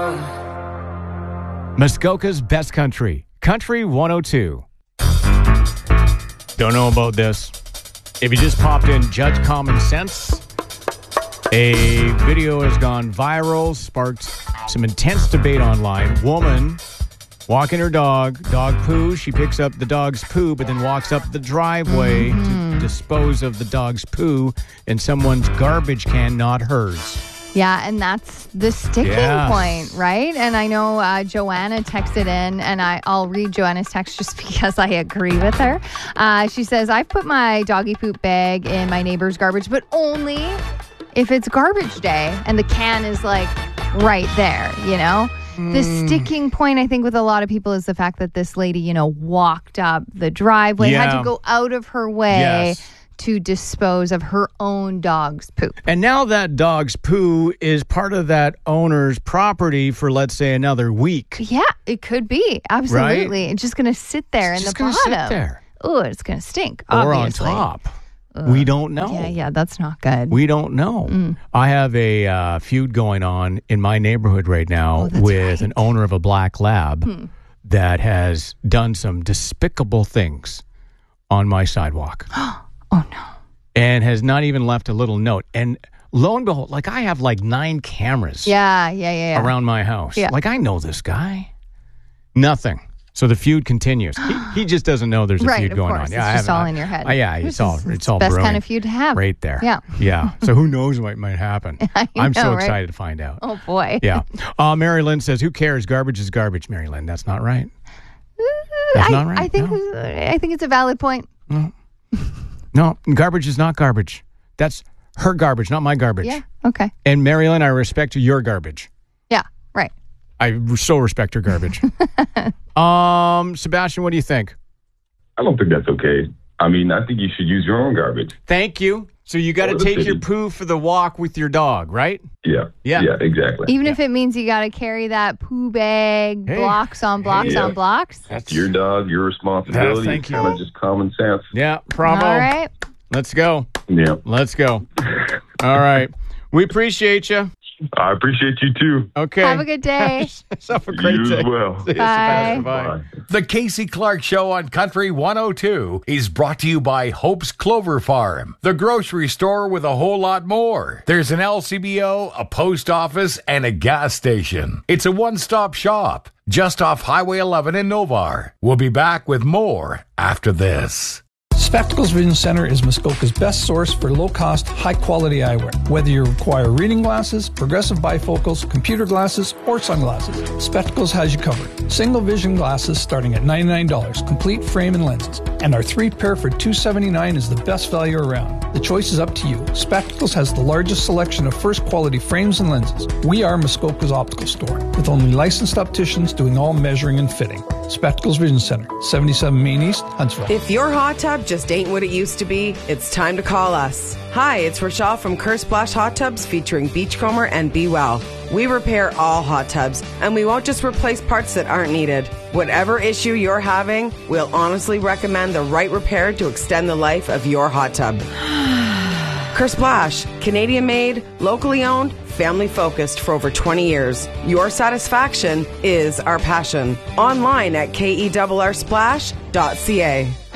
Muskoka's Best Country, Country 102. Don't know about this. If you just popped in Judge Common Sense, a video has gone viral, sparked some intense debate online. Woman walking her dog poo. She picks up the dog's poo, but then walks up the driveway to dispose of the dog's poo in someone's garbage can, not hers. Yeah, and that's the sticking point, right? And I know Joanna texted in, and I'll read Joanna's text just because I agree with her. She says, I've put my doggy poop bag in my neighbor's garbage, but only if it's garbage day and the can is like right there, you know? The sticking point, I think, with a lot of people is the fact that this lady, you know, walked up the driveway, had to go out of her way to dispose of her own dog's poop. And now that dog's poo is part of that owner's property for, let's say, another week. Yeah, it could be. Absolutely. Right? It's just going to sit there in the bottom. Sit there. Oh, it's going to stink, or obviously. on top. We don't know. Yeah, that's not good. We don't know. I have a feud going on in my neighborhood right now with an owner of a black lab that has done some despicable things on my sidewalk. Oh, no. And has not even left a little note. And lo and behold, like I have like 9 cameras around my house. Yeah. Like I know this guy. Nothing. So the feud continues. He just doesn't know there's a feud going on. Yeah, it's just all in your head. It's all the best kind of feud to have. Right there. Yeah. Yeah. So who knows what might happen. I'm so excited to find out. Oh, boy. Yeah. Mary Lynn says, who cares? Garbage is garbage, Mary Lynn. That's not right. That's not right. I think it's a valid point. No, garbage is not garbage. That's her garbage, not my garbage. Yeah, okay. And Marilyn, I respect your garbage. Yeah, right. I so respect her garbage. Sebastian, what do you think? I don't think that's okay. I mean, I think you should use your own garbage. Thank you. So you got to take your poo for the walk with your dog, right? Yeah, exactly. Even if it means you got to carry that poo bag blocks on blocks on blocks. That's your dog, your responsibility. Thank you. Kind of just common sense. Yeah, bravo. All right. Let's go. Yeah. Let's go. All right. We appreciate you. I appreciate you too. Okay. Have a good day. Have a great day. You as well. See you, Bye. Bye. The Casey Clark Show on Country 102 is brought to you by Hope's Clover Farm, the grocery store with a whole lot more. There's an LCBO, a post office, and a gas station. It's a one-stop shop just off Highway 11 in Novar. We'll be back with more after this. Spectacles Vision Center is Muskoka's best source for low-cost, high-quality eyewear. Whether you require reading glasses, progressive bifocals, computer glasses, or sunglasses, Spectacles has you covered. Single vision glasses starting at $99, complete frame and lenses. And our 3-pair for $279 is the best value around. The choice is up to you. Spectacles has the largest selection of first-quality frames and lenses. We are Muskoka's optical store, with only licensed opticians doing all measuring and fitting. Spectacles Vision Center, 77 Main East, Huntsville. If your hot tub just ain't what it used to be, it's time to call us. Hi, it's Rochelle from Curse Splash Hot Tubs featuring Beachcomber and Be Well. We repair all hot tubs, and we won't just replace parts that aren't needed. Whatever issue you're having, we'll honestly recommend the right repair to extend the life of your hot tub. Curse Splash, Canadian made, locally owned, family focused for over 20 years. Your satisfaction is our passion. Online at kerrsplash.ca.